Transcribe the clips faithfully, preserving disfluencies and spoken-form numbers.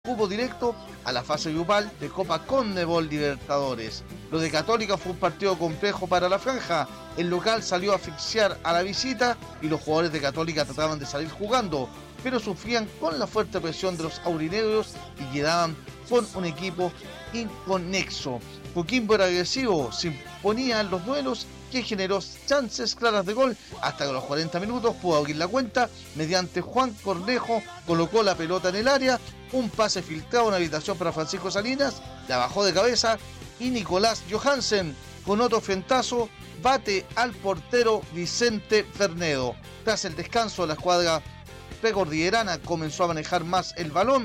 cupo directo a la fase grupal de Copa Conmebol Libertadores. Lo de Católica fue un partido complejo para la franja. El local salió a asfixiar a la visita y los jugadores de Católica trataban de salir jugando, pero sufrían con la fuerte presión de los aurinegros y quedaban con un equipo inconexo. Coquimbo era agresivo, se imponía en los duelos, que generó chances claras de gol, hasta que a los cuarenta minutos pudo abrir la cuenta mediante Juan Cornejo, colocó la pelota en el área, un pase filtrado, una habilitación para Francisco Salinas, la bajó de cabeza y Nicolás Johansen con otro frentazo bate al portero Vicente Fernedo. Tras el descanso, la escuadra precordillerana comenzó a manejar más el balón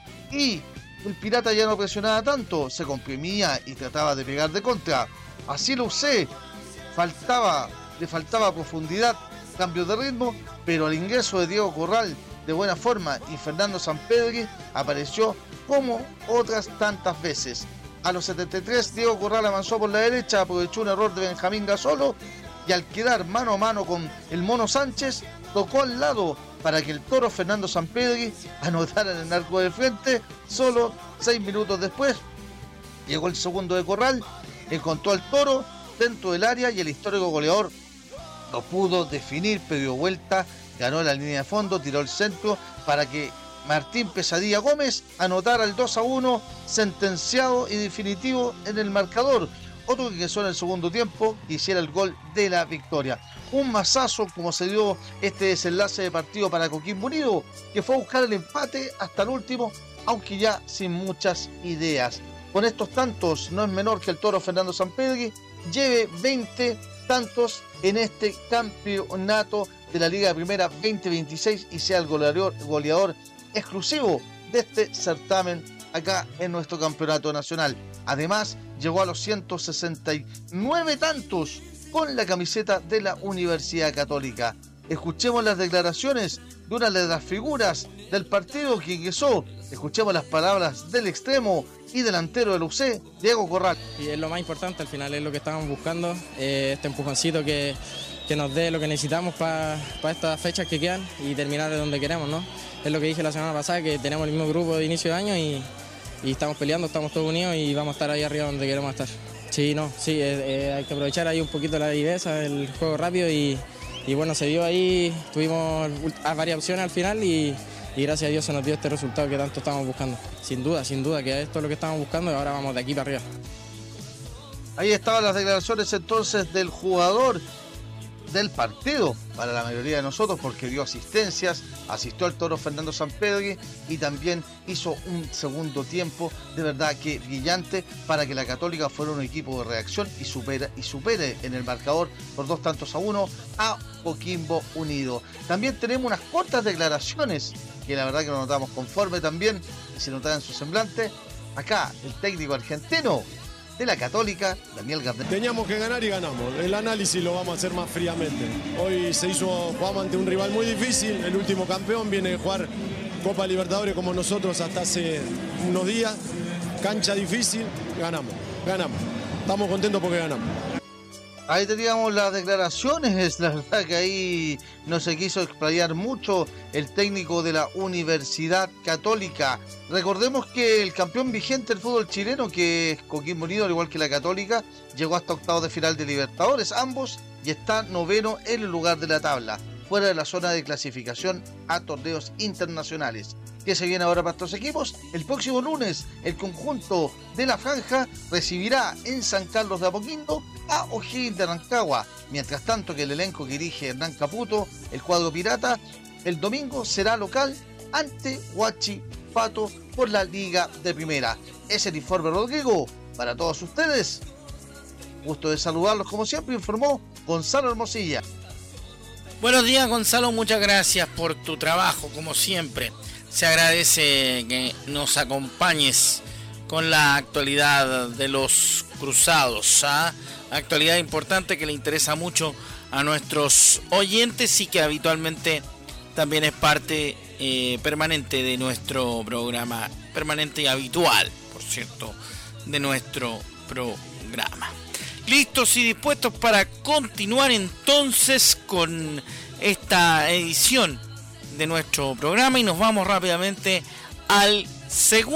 y el Pirata ya no presionaba tanto, se comprimía y trataba de pegar de contra. Así lo usé. Faltaba, le faltaba profundidad, cambios de ritmo, pero al ingreso de Diego Corral de buena forma y Fernando Sampedri apareció como otras tantas veces. A los setenta y tres, Diego Corral avanzó por la derecha, aprovechó un error de Benjamín Gasolo y al quedar mano a mano con el Mono Sánchez, tocó al lado para que el toro Fernando Sampedri anotara en el arco del frente. Solo seis minutos después llegó el segundo de Corral, encontró al toro dentro del área y el histórico goleador no pudo definir, pero dio vuelta, ganó la línea de fondo, tiró el centro para que Martín Pesadilla Gómez anotara el dos a uno, sentenciado y definitivo en el marcador. Otro que ingresó en el segundo tiempo hiciera el gol de la victoria. Un masazo como se dio este desenlace de partido para Coquimbo Unido, que fue a buscar el empate hasta el último, aunque ya sin muchas ideas. Con estos tantos no es menor que el toro Fernando Sampedri lleve veinte tantos en este campeonato de la Liga de Primera veinte veintiséis y sea el goleador, goleador exclusivo de este certamen acá en nuestro campeonato nacional. Además, llegó a los ciento sesenta y nueve tantos con la camiseta de la Universidad Católica. Escuchemos las declaraciones de una de las figuras del partido que ingresó. Escuchemos las palabras del extremo y delantero del U C, Diego Corral. Y es lo más importante, al final es lo que estamos buscando, eh, este empujoncito que, que nos dé lo que necesitamos para pa estas fechas que quedan y terminar de donde queremos, ¿no? Es lo que dije la semana pasada, que tenemos el mismo grupo de inicio de año y, y estamos peleando, estamos todos unidos y vamos a estar ahí arriba donde queremos estar. Sí, no, sí, eh, eh, hay que aprovechar ahí un poquito la viveza, el juego rápido y, y bueno, se dio ahí, tuvimos varias opciones al final y, y gracias a Dios se nos dio este resultado que tanto estábamos buscando. Sin duda, sin duda, que esto es lo que estábamos buscando y ahora vamos de aquí para arriba. Ahí estaban las declaraciones entonces del jugador del partido para la mayoría de nosotros, porque dio asistencias, asistió al toro Fernando Sampedri y también hizo un segundo tiempo de verdad que brillante para que la Católica fuera un equipo de reacción y supere, y supere en el marcador por dos tantos a uno a Coquimbo Unido. También tenemos unas cortas declaraciones que la verdad que nos notamos conforme también, y se notaba en su semblante. Acá el técnico argentino de la Católica, Daniel Gardel. Teníamos que ganar y ganamos. El análisis lo vamos a hacer más fríamente. Hoy se hizo, jugamos ante un rival muy difícil. El último campeón viene de jugar Copa Libertadores como nosotros hasta hace unos días. Cancha difícil, ganamos, ganamos. Estamos contentos porque ganamos. Ahí teníamos las declaraciones, la verdad que ahí no se quiso explayar mucho el técnico de la Universidad Católica. Recordemos que el campeón vigente del fútbol chileno, que es Coquimbo Unido, al igual que la Católica, llegó hasta octavos de final de Libertadores, ambos, y está noveno en el lugar de la tabla, fuera de la zona de clasificación a torneos internacionales. ¿Qué se viene ahora para estos equipos? El próximo lunes, el conjunto de la franja recibirá en San Carlos de Apoquindo a O'Higgins de Rancagua. Mientras tanto que el elenco que dirige Hernán Caputo, el cuadro pirata, el domingo será local ante Huachipato por la Liga de Primera. Es el informe, Rodrigo, para todos ustedes. Gusto de saludarlos como siempre, informó Gonzalo Hermosilla. Buenos días, Gonzalo, muchas gracias por tu trabajo, como siempre. Se agradece que nos acompañes con la actualidad de los cruzados, ¿ah? Actualidad importante que le interesa mucho a nuestros oyentes y que habitualmente también es parte eh, permanente de nuestro programa, permanente y habitual, por cierto, de nuestro programa. Listos y dispuestos para continuar entonces con esta edición de nuestro programa y nos vamos rápidamente al Según